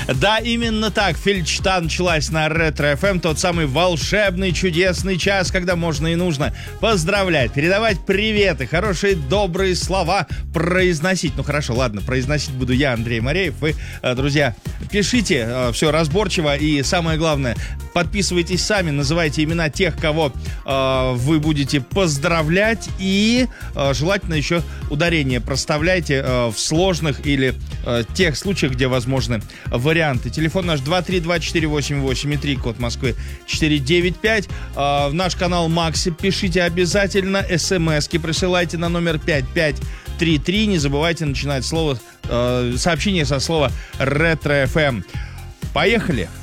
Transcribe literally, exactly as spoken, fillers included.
Да, именно так. Фильчта началась на Ретро-эф эм. Тот самый волшебный, чудесный час, когда можно и нужно поздравлять, передавать приветы, хорошие, добрые слова произносить. Ну хорошо, ладно, произносить буду я, Андрей Мореев. Вы, друзья, пишите все разборчиво и самое главное, подписывайтесь сами, называйте имена тех, кого э, вы будете поздравлять, и э, желательно еще ударение проставляйте э, в сложных или э, тех случаях, где возможны варианты. Телефон наш два три два четыре восемь восемь три, код Москвы четыре девять пять. Э, в наш канал Макси пишите обязательно, смски присылайте на номер пять пять три три. Не забывайте начинать слово, э, сообщение со слова Ретро-эф эм. Поехали!